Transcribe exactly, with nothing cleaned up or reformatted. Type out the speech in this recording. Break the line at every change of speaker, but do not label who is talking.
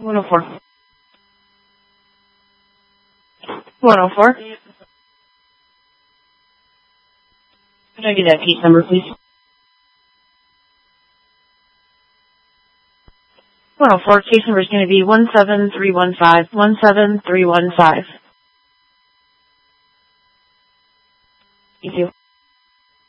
one oh four. one oh four. Could I get that case number, please? one oh four, case number is going to be one seven three one five, one seven three one five. Thank you.